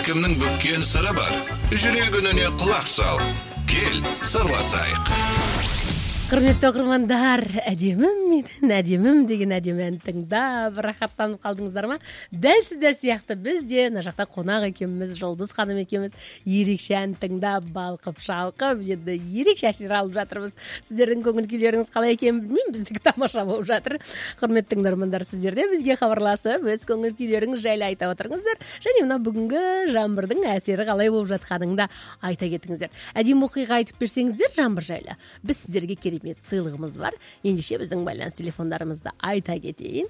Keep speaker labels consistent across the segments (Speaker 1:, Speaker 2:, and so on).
Speaker 1: Әркімнің бүккен сыры бар. Жүрегіне құлақ сал. Кел, сырласайық.
Speaker 2: Құрметті оқырмандар, әдемім деген әдемі ән тыңдап рахаттанып қалдыңыздар ма? Дәл сіздер сияқты біз де мына жақта қонақ екенбіз, Жұлдыз ханым екенбіз, ерекше ән тыңдап, балқып, шалқып, енді ерекше әсер алып жатырмыз. Сіздердің көңіл күйлеріңіз қалай екенін білмеймін, біздікі тамаша болып жатыр. Құрметті тыңдармандар, сіздер де бізге хабарласып, өз көңіл күйлеріңіз жайлы айта отырыңыздар. Және мына бүгінгі жаңбырдың әсері қалай болып жатқанын да айта кетіңіздер. Әдемі оқиға айтып берсеңіздер жаңбыр жайлы. Біз сіздерге сыйлығымыз бар. Ендеше біздің байланыс телефондарымызды айта кетейін.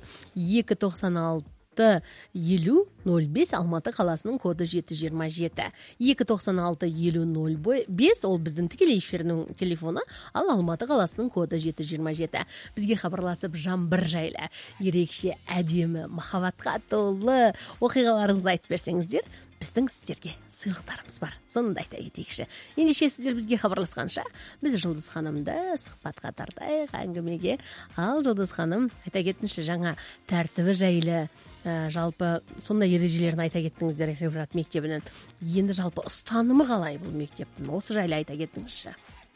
Speaker 2: 296-50-05 Алматы қаласының коды 727. 296-50-05 ол біздің тікелей эфирінің телефоны, ал Алматы қаласының коды 727. Бізге хабарласып жаңбыр жайлы, ерекше әдемі, махаббатқа толы оқиғаларыңызды айтып берсеңіздер, біздің сіздерге сыйлықтарымыз бар. Соны да айта кетейікші. Ендеше сіздер бізге хабарласқанша, біз Жұлдыз ханымды сұхбатқа тартайық, әңгімеге. Ал Жұлдыз ханым, айта кетіңізші, жаңа тәртібі жайлы, жалпы сондай ережелерін айта кеттіңіздер ғибрат мектебінің. Енді жалпы ұстанымы қалай бұл мектептің? Осы жайлы айта кеттіңізші.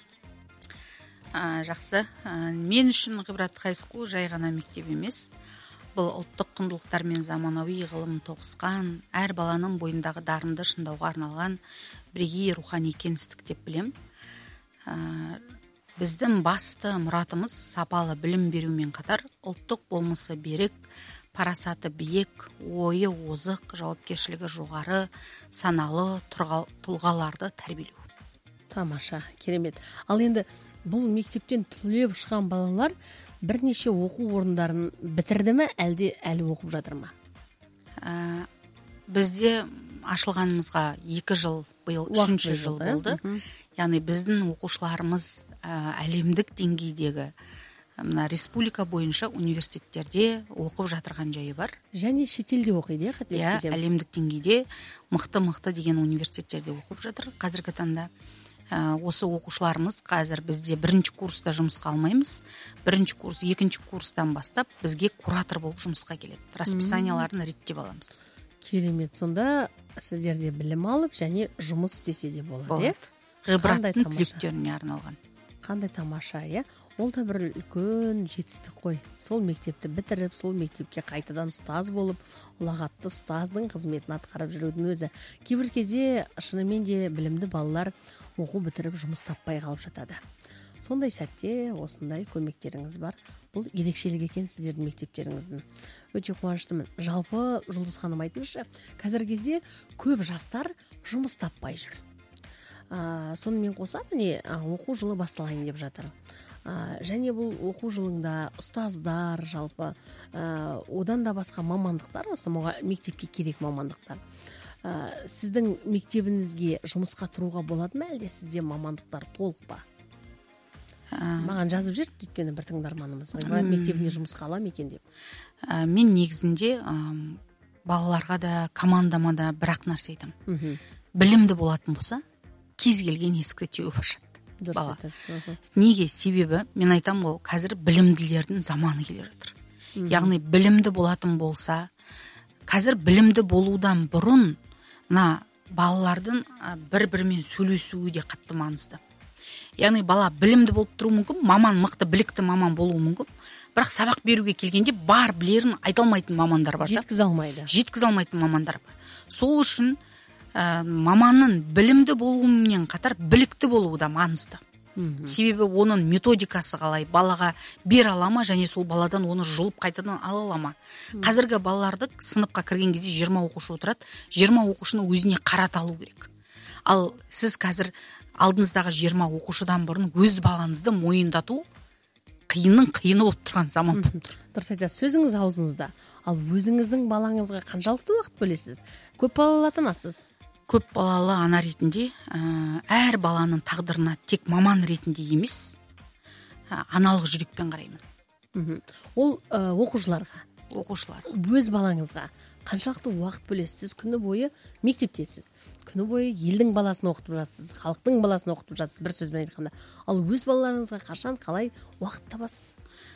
Speaker 3: Жақсы. Мен үшін ғибрат хайскул жай ғана мектеп емес. Бұл ұлттық құндылықтар мен заманауи ғылым тоғысқан, әр баланың бойындағы дарынды шыңдауға арналған бірегей рухани кеңістік деп білем. Біздің басты мұратымыз сапалы білім берумен қатар, ұлттық болмысы берік, парасаты биік, ойы озық, жауапкершілігі жоғары, саналы тұлғаларды тәрбиелеу.
Speaker 2: Тамаша, керемет. Ал енді бұл мектептен түлеп ұшқан балалар бірнеше оқу орындарын бітірді ме, әлде әлі оқып жатыр ма?
Speaker 3: Бізде ашылғанымызға 2 жыл, биыл 3-ші жыл болды. Яғни біздің оқушыларымыз әлемдік деңгейдегі мына республика бойынша университеттерде оқып жатырған жайы бар.
Speaker 2: Және шетелде оқиды, қателеспесем.
Speaker 3: Әлемдік деңгейде мықты деген университеттерде оқып жатыр. Қазіргі таңда осы оқушыларымыз қазір бізде 1-ші курста жұмысқа алмаймыз. 1-ші курс, 2-ші курстан бастап бізге куратор болып жұмысқа келеді. Расписанияларын реттеп аламыз.
Speaker 2: Керемет. Сонда сіздерде білім алып және жұмыс істесе де болады.
Speaker 3: Ғибраттың түлектеріне арналған.
Speaker 2: Қандай тамаша, Ол да бір үлкен жетістік қой. Сол мектепті бітіріп, сол мектепке қайтадан ұстаз болып, ұлағатты ұстаздың қызметін атқарып жүрудің өзі. Кейбір кезде шынымен де білімді балалар оқу бітіріп жұмыс таппай қалып жатады. Сондай сәтте осындай көмектеріңіз бар. Бұл ерекшелік екен сіздердің мектептеріңіздің. Өте қуаныштымын. Жалпы Жұлдыз ханым айтыңызшы, қазіргі кезде көп жастар жұмыс таппай жүр. Сонымен қоса міне оқу жылы басталайын деп жатыр. Және бұл оқу жылында ұстаздар жалпы одан да басқа мамандықтар, осы мектепке керек мамандықтар. Сіздің мектебіңізге жұмысқа тұруға болады ма, әлде сізде мамандықтар толық па? Маған жазып жүріп өйткені бір тыңдарманымыз мектебіне жұмысқа аламын екен деп.
Speaker 3: Мен негізінде балаларға да командама да бір-ақ нәрсе айтамын. Білімді болатын болса, кез келген есікті теуіп ашады. Бала. Неге? Себебі мен айтам ғой, қазір білімділердің заманы келе жатыр. Яғни білімді болатын болса, қазір білімді болудан бұрын мына балалардың бір-бірімен сөйлесуі де қатты маңызды. Яғни бала білімді болып тұру мүмкін, маман мықты, білікті маман болуы мүмкін, бірақ сабақ беруге келгенде бар білерін айта алмайтын мамандар бар. Жеткізе алмайтын мамандар бар. Сол үшін маманның білімді болуымен қатар білікті болуы да маңызды. Себебі оның методикасы қалай, балаға бер алама, және сол баладан оны жұлып қайтадан ала алама. Қазіргі балаларды сыныпқа кірген кезде 20 оқушы отырады, 20 оқушыны өзіне қарата алу керек. Ал сіз қазір алдыңыздағы 20 оқушыдан бұрын өз балаңызды мойындату қиыны болып тұрған заман болып тұр.
Speaker 2: Дұрыс айтасыз, сөзіңіз аузыңызда. Ал өзіңіздің балаңызға қаншалықты уақыт бөлесіз? Көп балалы анасыз?
Speaker 3: Көп балалы ана ретінде әр баланың тағдырына тек маман ретінде емес, аналық жүрекпен қараймын.
Speaker 2: Ол оқушыларға,
Speaker 3: өз
Speaker 2: балаңызға қаншалықты уақыт бөлесіз? Сіз күні бойы мектептесіз. Күні бойы елдің баласын оқытып жатсыз, халықтың баласын оқытып жатсыз, бір сөзбен айтқанда. Ал өз балаларыңызға қашан, қалай уақыт табасыз?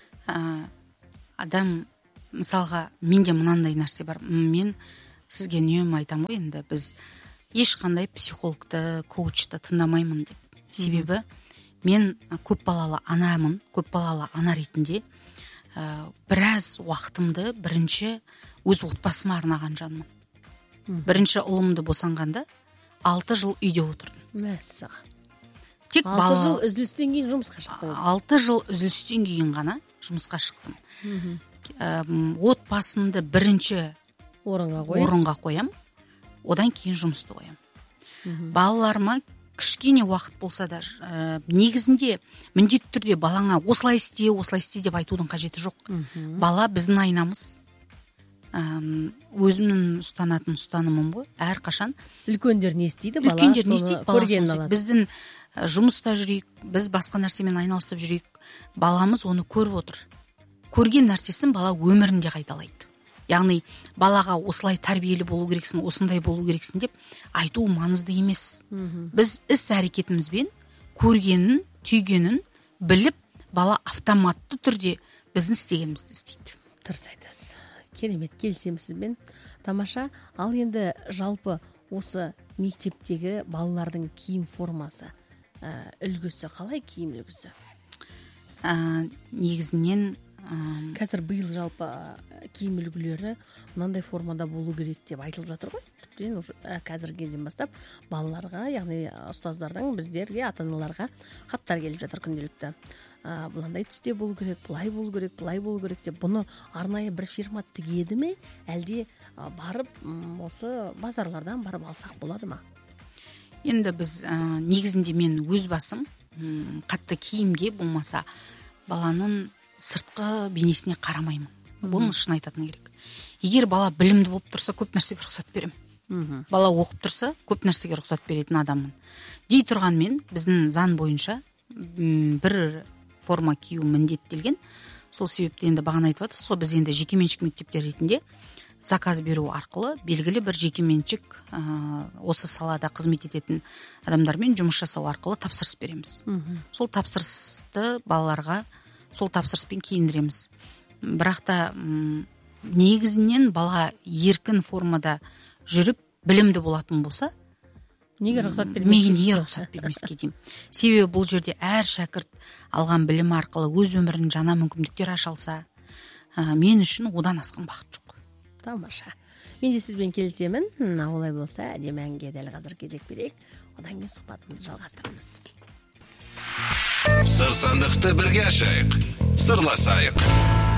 Speaker 3: Адам, мысалға, менде мынандай нәрсе бар. Мен сізге үнемі айтам ғой, енді біз ешқандай психологты, коучты тыңдамаймын деп. Себебі мен көпбалалы анамын, көпбалалы ана ретінде біраз уақытымды бірінші өз отбасыма арнаған жанмын. Бірінші ұлымды босанғанда 6 жыл үйде отырдым.
Speaker 2: Мәссаған.
Speaker 3: Тек
Speaker 2: 6 жыл үзілістен кейін жұмысқа шықтыңыз.
Speaker 3: 6 жыл үзілістен кейін ғана жұмысқа шықтым. Отбасымды бірінші орынға қоям, одан кейін жұмысты қоям. Балаларыма кішкене уақыт болса да, негізінде міндетті түрде балаңа осылай істе деп айтудың қажеті жоқ. Бала біздің айнамыз. Өзімнің ұстанатын ұстанымым ғой, әрқашан
Speaker 2: үлкендер не істейді, бала
Speaker 3: соны көргенін алады. Біздің жұмыста жүрейік, біз басқа нәрсемен айналысып жүрейік, баламыз оны көріп отыр. Көрген нәрсесін бала өмірінде қайталайды. Яғни балаға осылай тәрбиелі болу керексің, осындай болу керексің деп айту маңызды емес. Біз іс әрекетімізбен көргенін, түйгенін біліп, бала автоматты түрде біздің істегенімізді істейді.
Speaker 2: Дұрыс айтасыз. Керемет, келісемін сізбен. Тамаша. Ал енді жалпы осы мектептегі балалардың киім формасы, үлгісі қалай, киім үлгісі?
Speaker 3: Негізінен
Speaker 2: қазір биыл жалпы киім үлгілері мынандай формада болу керек деп айтылып жатыр ғой. Тіптен қазіргі кезден бастап балаларға, яғни ұстаздардан біздерге, ата-аналарға хаттар келіп жатыр күнделікті. Бұландай түсте болу керек, бұлай болу керек, бұлай болу керек деп. Бұны арнайы бір фирма тігеді ме, әлде барып осы базарлардан барып алсақ болады ма?
Speaker 3: Енді біз негізінде мен өз басым қатты киімге болмаса баланың сыртқы бейнесіне қарамаймын. Бұны шын айтатын керек. Егер бала білімді болып тұрса, көп нәрсеге рұқсат берем. Бала оқып тұрса, көп нәрсеге рұқсат беретін адаммын. Дей тұрған мен, біздің заң бойынша бір форма кию міндеттелген. Сол себепті енді бағана айтып жатырсыз, біз енді жекеменшік мектептер ретінде заказ беру арқылы белгілі бір жекеменшік осы салада қызмет ететін адамдармен жұмыс жасау арқылы тапсырыс береміз. Сол тапсырысты балаларға сол тапсырыспен киіндіреміз. Бірақ та негізінен бала еркін формада жүріп білімді болатын болса,
Speaker 2: неге рұқсат
Speaker 3: бермеске деймін. Себебі бұл жерде әр шәкірт алған білім арқылы өз өмірін жаңа мүмкіндіктер аша алса, мен үшін одан асқан бақыт жоқ.
Speaker 2: Тамаша. Мен де сізбен келісемін. Олай болса, әдемі әнге дәл қазір кезек берейік. Одан кейін сұхбатымызды жалғастырамыз.
Speaker 1: Сыр сандықты бірге ашайық, сырласайық.